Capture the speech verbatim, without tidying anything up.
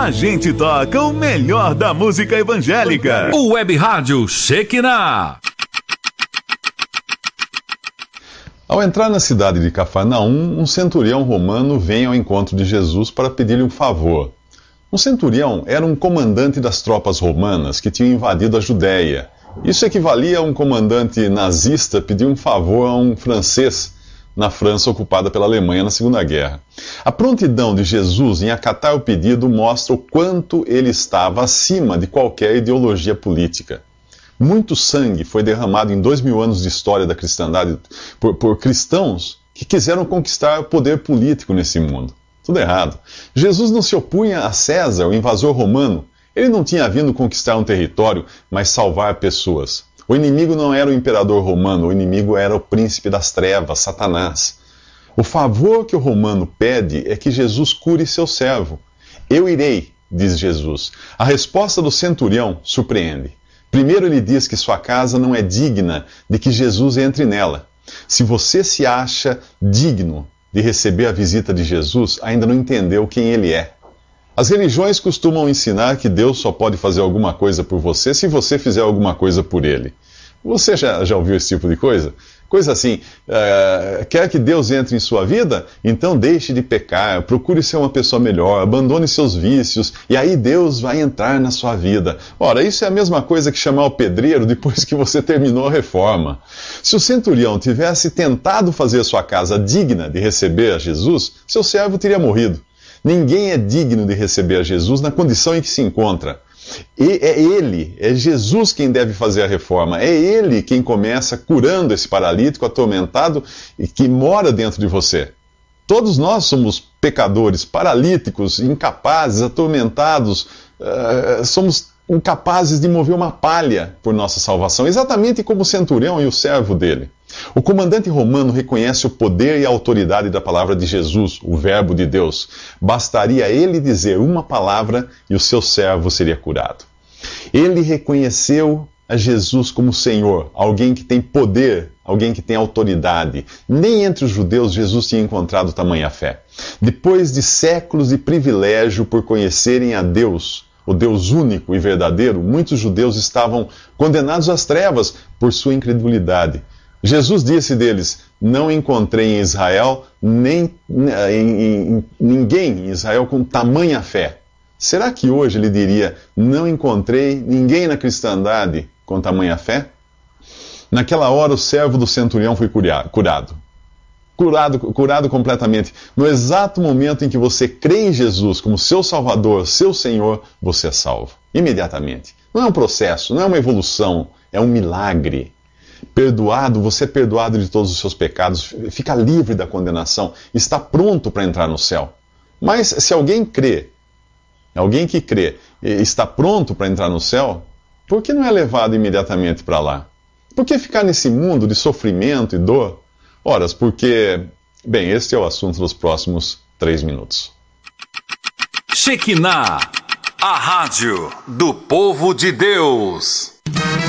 a gente toca o melhor da música evangélica. O Web Rádio Shekinah. Ao entrar na cidade de Cafarnaum, um centurião romano vem ao encontro de Jesus para pedir-lhe um favor. Um centurião era um comandante das tropas romanas que tinham invadido a Judéia. Isso equivalia a um comandante nazista pedir um favor a um francês na França ocupada pela Alemanha na Segunda Guerra. A prontidão de Jesus em acatar o pedido mostra o quanto ele estava acima de qualquer ideologia política. Muito sangue foi derramado em dois mil anos de história da cristandade por, por cristãos que quiseram conquistar o poder político nesse mundo. Tudo errado. Jesus não se opunha a César, o invasor romano. Ele não tinha vindo conquistar um território, mas salvar pessoas. O inimigo não era o imperador romano, o inimigo era o príncipe das trevas, Satanás. O favor que o romano pede é que Jesus cure seu servo. Eu irei, diz Jesus. A resposta do centurião surpreende. Primeiro ele diz que sua casa não é digna de que Jesus entre nela. Se você se acha digno de receber a visita de Jesus, ainda não entendeu quem ele é. As religiões costumam ensinar que Deus só pode fazer alguma coisa por você se você fizer alguma coisa por ele. Você já, já ouviu esse tipo de coisa? Coisa assim, uh, quer que Deus entre em sua vida? Então deixe de pecar, procure ser uma pessoa melhor, abandone seus vícios, e aí Deus vai entrar na sua vida. Ora, isso é a mesma coisa que chamar o pedreiro depois que você terminou a reforma. Se o centurião tivesse tentado fazer sua casa digna de receber a Jesus, seu servo teria morrido. Ninguém é digno de receber a Jesus na condição em que se encontra. E é Ele, é Jesus quem deve fazer a reforma. É Ele quem começa curando esse paralítico atormentado e que mora dentro de você. Todos nós somos pecadores, paralíticos, incapazes, atormentados, uh, somos incapazes de mover uma palha por nossa salvação, exatamente como o centurião e o servo dele. O comandante romano reconhece o poder e a autoridade da palavra de Jesus, o Verbo de Deus. Bastaria ele dizer uma palavra e o seu servo seria curado. Ele reconheceu a Jesus como Senhor, alguém que tem poder, alguém que tem autoridade. Nem entre os judeus Jesus tinha encontrado tamanha fé. Depois de séculos de privilégio por conhecerem a Deus, o Deus único e verdadeiro, muitos judeus estavam condenados às trevas por sua incredulidade. Jesus disse deles: não encontrei em Israel nem em, em, em, ninguém em Israel com tamanha fé. Será que hoje ele diria: não encontrei ninguém na cristandade com tamanha fé? Naquela hora o servo do centurião foi curado. Curado, curado completamente. No exato momento em que você crê em Jesus como seu Salvador, seu Senhor, você é salvo. Imediatamente. Não é um processo, não é uma evolução, é um milagre. Perdoado, você é perdoado de todos os seus pecados, fica livre da condenação, está pronto para entrar no céu. Mas se alguém crê, alguém que crê, está pronto para entrar no céu, por que não é levado imediatamente para lá? Por que ficar nesse mundo de sofrimento e dor? Ora, porque, bem, este é o assunto dos próximos três minutos. Shekinah, a rádio do povo de Deus.